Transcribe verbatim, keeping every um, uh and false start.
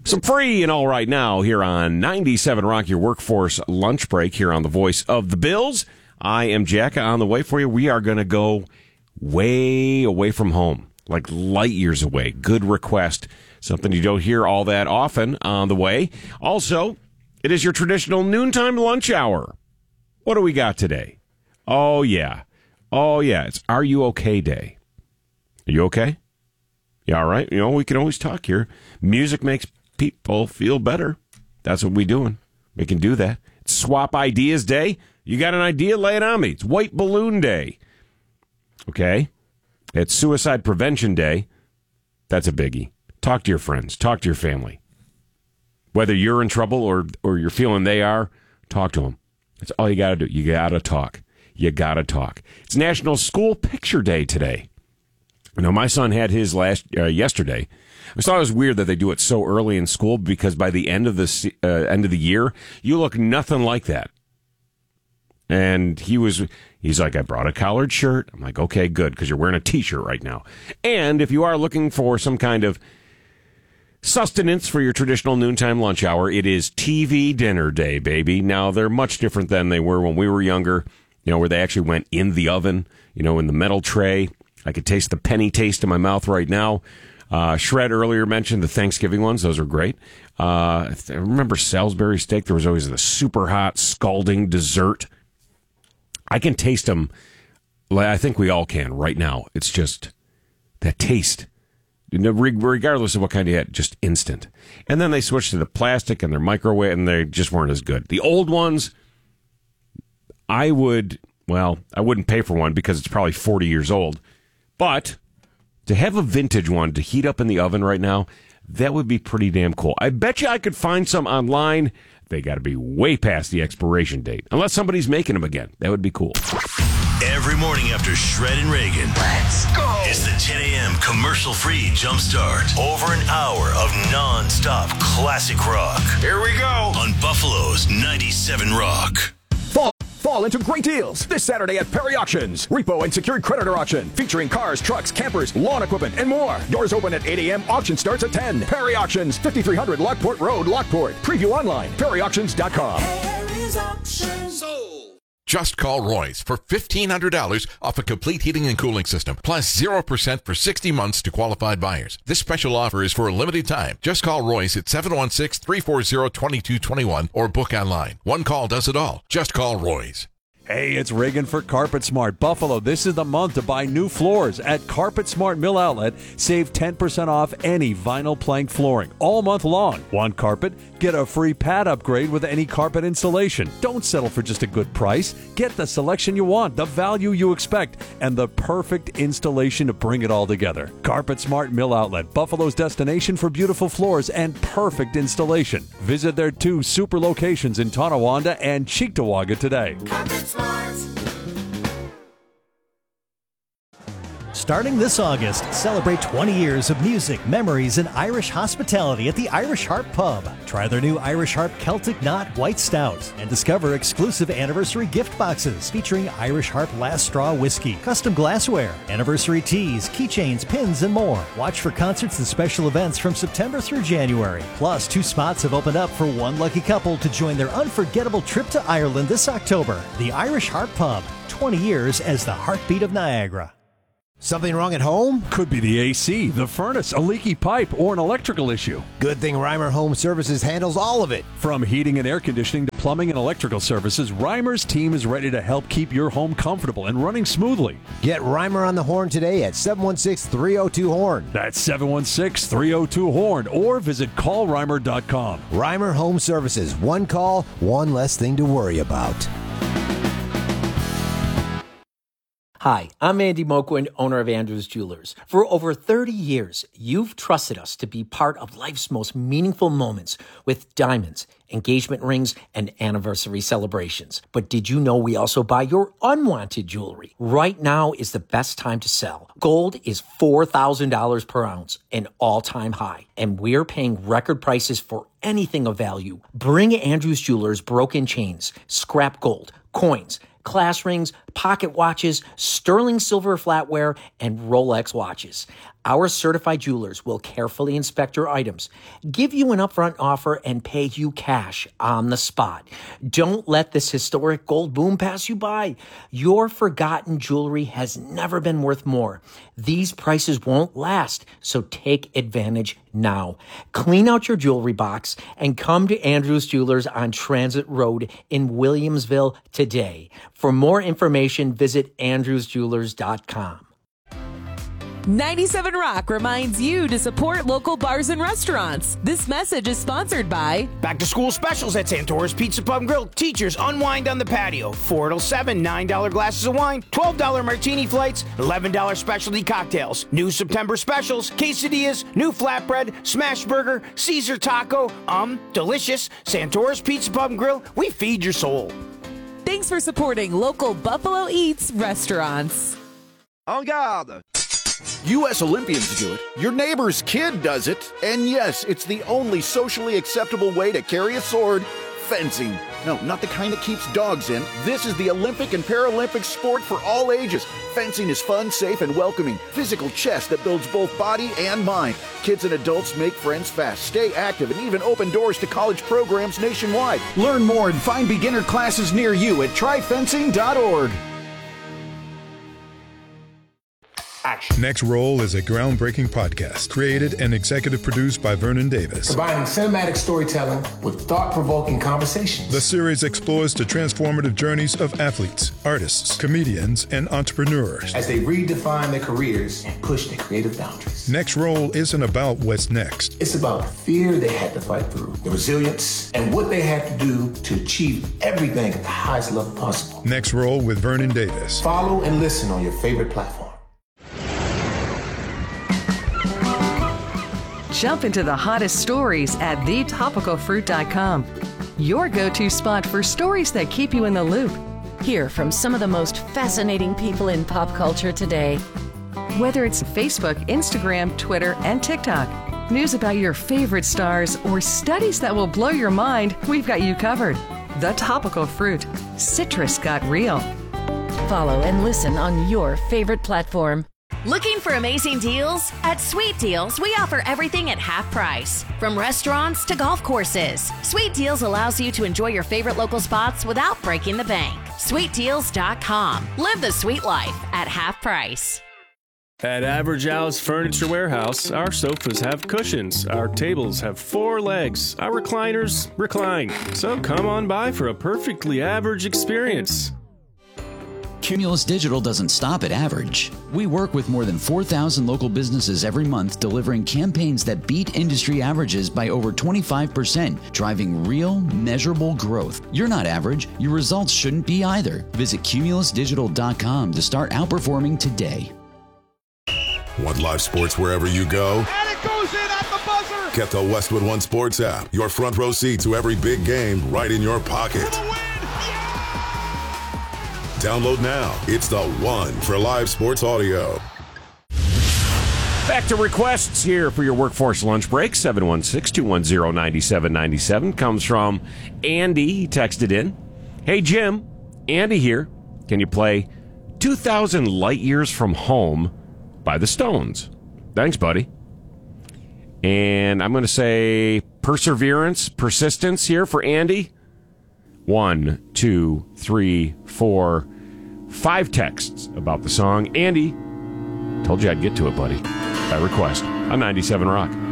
Some free and all right now here on ninety-seven Rock, your workforce lunch break here on the Voice of the Bills. I am Jack on the way for you. We are going to go way away from home, like light years away. Good request. Something you don't hear all that often on the way. Also, it is your traditional noontime lunch hour. What do we got today? Oh, yeah. Oh, yeah. It's Are You Okay Day. Are you okay? You all right? You know, we can always talk here. Music makes people feel better. That's what we're doing. We can do that. It's Swap Ideas Day. You got an idea? Lay it on me. It's White Balloon Day. Okay? It's Suicide Prevention Day. That's a biggie. Talk to your friends. Talk to your family. Whether you're in trouble or or you're feeling they are, talk to them. That's all you got to do. You got to talk. You got to talk. It's National School Picture Day today. You know, my son had his last uh, yesterday. I thought it was weird that they do it so early in school because by the end of the uh, end of the year, you look nothing like that. And he was, he's like, I brought a collared shirt. I'm like, okay, good, because you're wearing a T-shirt right now. And if you are looking for some kind of sustenance for your traditional noontime lunch hour, it is T V dinner day, baby. Now, they're much different than they were when we were younger, you know, where they actually went in the oven, you know, in the metal tray. I could taste the penny taste in my mouth right now. Uh, Shred earlier mentioned the Thanksgiving ones. Those are great. Uh, I remember Salisbury steak. There was always the super hot, scalding dessert. I can taste them. I think we all can right now. It's just that taste, regardless of what kind you had, just instant. And then they switched to the plastic and their microwave, and they just weren't as good. The old ones, I would, well, I wouldn't pay for one because it's probably forty years old. But to have a vintage one to heat up in the oven right now, that would be pretty damn cool. I bet you I could find some online. They got to be way past the expiration date. Unless somebody's making them again. That would be cool. Every morning after Shred and Reagan. Let's go. It's the ten a.m. commercial-free jumpstart. Over an hour of non-stop classic rock. Here we go. On Buffalo's ninety-seven Rock. Fall, fall into great deals this Saturday at Perry Auctions. Repo and secured creditor auction featuring cars, trucks, campers, lawn equipment, and more. Doors open at eight a.m. Auction starts at ten. Perry Auctions, fifty-three hundred Lockport Road, Lockport. Preview online, perry auctions dot com. Perry's Auctions. Sold. Just call Royce for fifteen hundred dollars off a complete heating and cooling system, plus zero percent for sixty months to qualified buyers. This special offer is for a limited time. Just call Royce at seven one six, three four zero, two two two one or book online. One call does it all. Just call Royce. Hey, it's Reagan for Carpet Smart. Buffalo, this is the month to buy new floors at Carpet Smart Mill Outlet. Save ten percent off any vinyl plank flooring all month long. Want carpet? Get a free pad upgrade with any carpet installation. Don't settle for just a good price. Get the selection you want, the value you expect, and the perfect installation to bring it all together. Carpet Smart Mill Outlet, Buffalo's destination for beautiful floors and perfect installation. Visit their two super locations in Tonawanda and Cheektowaga today. Carpet Smart. Starting this August, celebrate twenty years of music, memories, and Irish hospitality at the Irish Harp Pub. Try their new Irish Harp Celtic Knot White Stout and discover exclusive anniversary gift boxes featuring Irish Harp Last Straw Whiskey, custom glassware, anniversary teas, keychains, pins, and more. Watch for concerts and special events from September through January. Plus, two spots have opened up for one lucky couple to join their unforgettable trip to Ireland this October. The Irish Harp Pub, twenty years as the heartbeat of Niagara. Something wrong at home? Could be the A C, the furnace, a leaky pipe, or an electrical issue. Good thing Reimer Home Services handles all of it. From heating and air conditioning to plumbing and electrical services, Reimer's team is ready to help keep your home comfortable and running smoothly. Get Reimer on the horn today at seven one six, three oh two, horn. That's seven one six, three oh two, horn or visit call reimer dot com. Reimer Home Services. One call, one less thing to worry about. Hi, I'm Andy Moquin, owner of Andrews Jewelers. For over thirty years, you've trusted us to be part of life's most meaningful moments with diamonds, engagement rings, and anniversary celebrations. But did you know we also buy your unwanted jewelry? Right now is the best time to sell. Gold is four thousand dollars per ounce, an all-time high, and we're paying record prices for anything of value. Bring Andrews Jewelers broken chains, scrap gold, coins, class rings, pocket watches, sterling silver flatware, and Rolex watches. Our certified jewelers will carefully inspect your items, give you an upfront offer, and pay you cash on the spot. Don't let this historic gold boom pass you by. Your forgotten jewelry has never been worth more. These prices won't last, so take advantage now. Clean out your jewelry box and come to Andrews Jewelers on Transit Road in Williamsville today. For more information, visit andrews jewelers dot com. ninety-seven Rock reminds you to support local bars and restaurants. This message is sponsored by Back to school specials at Santora's Pizza Pub and Grill. Teachers unwind on the patio. four till seven, nine dollar glasses of wine, twelve dollar martini flights, eleven dollar specialty cocktails. New September specials, quesadillas, new flatbread, smash burger, Caesar taco. Um, delicious. Santora's Pizza Pub and Grill. We feed your soul. Thanks for supporting local Buffalo Eats restaurants. En garde! U S Olympians do it, your neighbor's kid does it, and yes, it's the only socially acceptable way to carry a sword, fencing. No, not the kind that keeps dogs in. This is the Olympic and Paralympic sport for all ages. Fencing is fun, safe, and welcoming. Physical chess that builds both body and mind. Kids and adults make friends fast, stay active, and even open doors to college programs nationwide. Learn more and find beginner classes near you at try fencing dot org. Action. Next Roll is a groundbreaking podcast created and executive produced by Vernon Davis. Combining cinematic storytelling with thought-provoking conversations. The series explores the transformative journeys of athletes, artists, comedians, and entrepreneurs as they redefine their careers and push their creative boundaries. Next Roll isn't about what's next. It's about the fear they had to fight through, the resilience, and what they had to do to achieve everything at the highest level possible. Next Roll with Vernon Davis. Follow and listen on your favorite platform. Jump into the hottest stories at the topical fruit dot com. Your go-to spot for stories that keep you in the loop. Hear from some of the most fascinating people in pop culture today. Whether it's Facebook, Instagram, Twitter, and TikTok, news about your favorite stars, or studies that will blow your mind, we've got you covered. The Topical Fruit. Citrus got real. Follow and listen on your favorite platform. Looking for amazing deals? At Sweet Deals, we offer everything at half price. From restaurants to golf courses, Sweet Deals allows you to enjoy your favorite local spots without breaking the bank. sweet deals dot com. Live the sweet life at half price. At Average Al's Furniture Warehouse, our sofas have cushions, our tables have four legs, our recliners recline. So come on by for a perfectly average experience. Cumulus Digital doesn't stop at average. We work with more than four thousand local businesses every month, delivering campaigns that beat industry averages by over twenty-five percent, driving real, measurable growth. You're not average. Your results shouldn't be either. Visit cumulus digital dot com to start outperforming today. Want live sports wherever you go? And it goes in at the buzzer! Get the Westwood One Sports app. Your front row seat to every big game right in your pocket. Download now. It's the one for live sports audio. Back to requests here for your workforce lunch break. seven one six, two one zero, nine seven nine seven comes from Andy. He texted in, "Hey Jim, Andy here. Can you play two thousand Light Years from Home by the Stones?" Thanks, buddy. And I'm going to say perseverance, persistence here for Andy. One, two, three, four, five texts about the song. Andy, told you I'd get to it, buddy, by request on ninety-seven Rock.